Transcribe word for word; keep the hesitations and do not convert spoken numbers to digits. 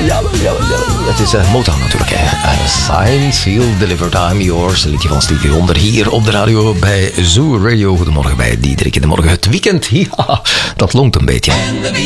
jawel, jawel, jawel. Het is uh, Motown natuurlijk, hè. Uh, Signed, Sealed, Delivered, I'm Yours. Een liedje van Stevie Wonder hier op de radio bij Zoo Radio. Goedemorgen bij Diederik in de morgen. Het weekend, ja, dat longt een beetje.